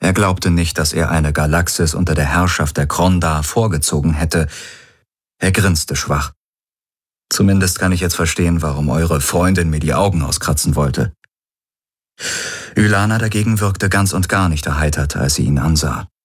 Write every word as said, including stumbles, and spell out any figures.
Er glaubte nicht, dass er eine Galaxis unter der Herrschaft der Krondar vorgezogen hätte. Er grinste schwach. Zumindest kann ich jetzt verstehen, warum eure Freundin mir die Augen auskratzen wollte. Ylana dagegen wirkte ganz und gar nicht erheitert, als sie ihn ansah.